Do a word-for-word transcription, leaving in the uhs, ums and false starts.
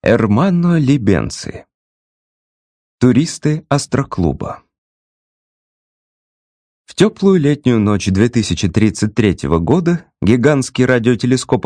Эрмано Либенци. Туристы Астроклуба. В теплую летнюю ночь две тысячи тридцать третьего года гигантский радиотелескоп